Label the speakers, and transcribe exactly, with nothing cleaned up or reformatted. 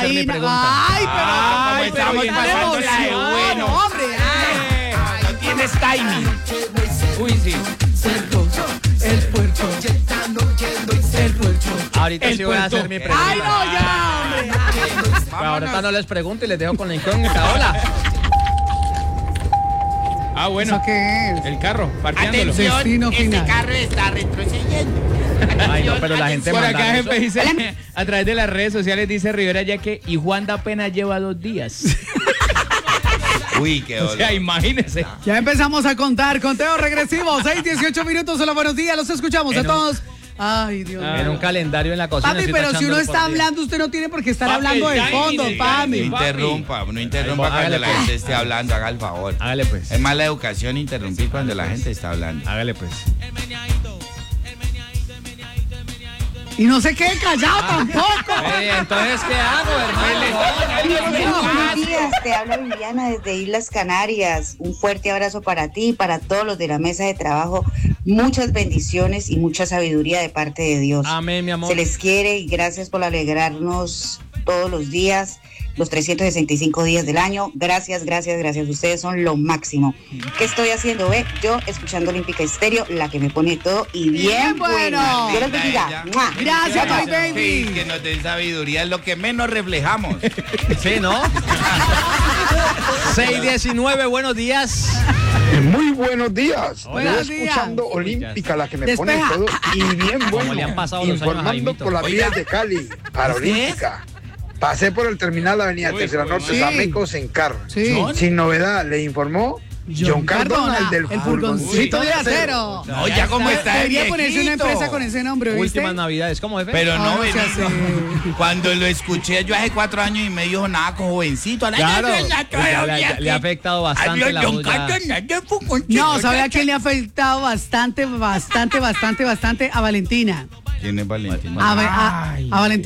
Speaker 1: hacer mi
Speaker 2: no-
Speaker 1: pregunta.
Speaker 2: Ay, pero
Speaker 3: Ay,
Speaker 2: ay,
Speaker 3: pero
Speaker 2: pero
Speaker 3: bien,
Speaker 2: qué
Speaker 3: pasándola de
Speaker 2: emoción,
Speaker 3: bueno.
Speaker 2: hombre. ay.
Speaker 3: Eh, no tienes timing. Uy, sí.
Speaker 2: El puerto. El puerto.
Speaker 1: Ahorita
Speaker 3: El
Speaker 1: sí voy a
Speaker 3: puerto.
Speaker 1: hacer mi pregunta.
Speaker 2: Ay, no, ya, hombre.
Speaker 1: Pero ahorita no les pregunto y les dejo con la incógnita. Hola.
Speaker 3: Ah, bueno.
Speaker 2: ¿Eso qué es?
Speaker 3: El carro, parqueándolo.
Speaker 2: Atención. Destino
Speaker 4: este
Speaker 2: final.
Speaker 4: carro está retrocediendo.
Speaker 1: Ay, no, pero la gente
Speaker 3: Por
Speaker 1: manda
Speaker 3: acá
Speaker 1: eso.
Speaker 3: jefe dice, a través de las redes sociales dice Rivera ya que y Juan apenas lleva dos días.
Speaker 4: Uy, qué
Speaker 3: O
Speaker 4: dolor.
Speaker 3: sea, imagínese.
Speaker 2: Ya empezamos a contar, conteo regresivo, seis, dieciocho minutos, hola, buenos días, los escuchamos a
Speaker 1: En un-
Speaker 2: todos. Ay, Dios
Speaker 3: Ah,
Speaker 2: mío.
Speaker 1: En un calendario en la cocina.
Speaker 2: Papi,
Speaker 1: estoy
Speaker 2: pero si
Speaker 1: tachándolo
Speaker 2: uno
Speaker 1: por
Speaker 2: está
Speaker 1: día.
Speaker 2: hablando, usted no tiene por qué estar
Speaker 3: Papi,
Speaker 2: hablando de
Speaker 3: ya,
Speaker 2: fondo,
Speaker 3: ya, ya,
Speaker 4: No
Speaker 2: papi.
Speaker 4: interrumpa, no interrumpa
Speaker 1: Hágale,
Speaker 4: cuando la
Speaker 1: pues.
Speaker 4: gente esté hablando, haga el favor.
Speaker 1: Hágale pues.
Speaker 4: Es mala educación interrumpir cuando la gente está hablando.
Speaker 1: Hágale pues.
Speaker 2: Y no se quede callado tampoco.
Speaker 1: Eh, entonces, ¿qué hago, hermano?
Speaker 5: Buenos días, te habla Viviana desde Islas Canarias. Un fuerte abrazo para ti y para todos los de la mesa de trabajo. Muchas bendiciones y mucha sabiduría de parte de Dios.
Speaker 1: Amén, mi amor.
Speaker 5: Se les quiere y gracias por alegrarnos todos los días, los trescientos sesenta y cinco días del año. Gracias, gracias, gracias. Ustedes son lo máximo. ¿Qué estoy haciendo? Ve, yo escuchando Olímpica Estéreo, la que me pone todo y bien,
Speaker 2: Bien bueno.
Speaker 5: bueno. Dios les
Speaker 4: Linda
Speaker 5: bendiga.
Speaker 4: ella.
Speaker 5: ¡Mua!
Speaker 2: Gracias, my
Speaker 4: Sí,
Speaker 2: baby.
Speaker 4: que nos den sabiduría es lo que menos reflejamos.
Speaker 1: Sí, ¿no? seis diecinueve, buenos días.
Speaker 6: Muy buenos días.
Speaker 2: Buenos
Speaker 6: Yo
Speaker 2: días.
Speaker 6: escuchando Olímpica, la que me
Speaker 2: Despeja.
Speaker 6: pone todo y bien bueno.
Speaker 1: le han pasado los años a
Speaker 6: Informando
Speaker 1: Jaimito.
Speaker 6: por las vías de Cali para Olímpica. Pasé por el terminal Avenida
Speaker 3: Uy,
Speaker 6: Tercera
Speaker 3: uy,
Speaker 6: Norte,
Speaker 2: sí.
Speaker 6: Samecos en carro.
Speaker 2: Sí.
Speaker 6: Sin novedad, le informó John Cardona, el del
Speaker 2: el furgoncito de acero.
Speaker 4: No, ya como está de
Speaker 2: Debería ponerse una
Speaker 4: viejito.
Speaker 2: empresa con ese nombre, ¿viste?
Speaker 1: Últimas navidades, ¿cómo jefe?
Speaker 4: Pero
Speaker 2: Ah,
Speaker 4: no,
Speaker 2: no sea
Speaker 4: Benito.
Speaker 2: así.
Speaker 4: Cuando lo escuché yo hace cuatro años y me dijo nada con jovencito.
Speaker 1: Claro, ya le, le- le ha afectado bastante la voz ya.
Speaker 2: No, ¿sabe a quién le ha afectado bastante, bastante, bastante, bastante? A Valentina.
Speaker 4: ¿Quién es Valentín?
Speaker 2: A, a, a Valentina.